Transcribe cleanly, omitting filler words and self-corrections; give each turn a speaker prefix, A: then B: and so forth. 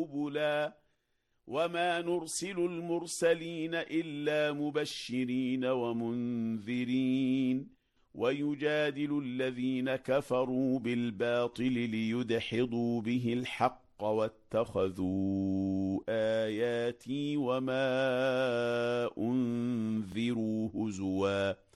A: قبلا وما نرسل المرسلين إلا مبشرين ومنذرين ويجادل الذين كفروا بالباطل ليدحضوا به الحق واتخذوا آياتي وما أنذروا هزوا